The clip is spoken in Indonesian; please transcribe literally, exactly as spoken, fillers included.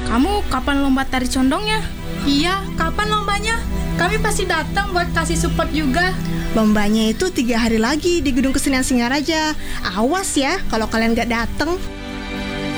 Kamu kapan lomba tari condongnya? Iya, kapan lombanya? Kami pasti datang buat kasih support juga. Lombanya itu tiga hari lagi di Gedung Kesenian Singaraja. Awas ya kalau kalian gak datang.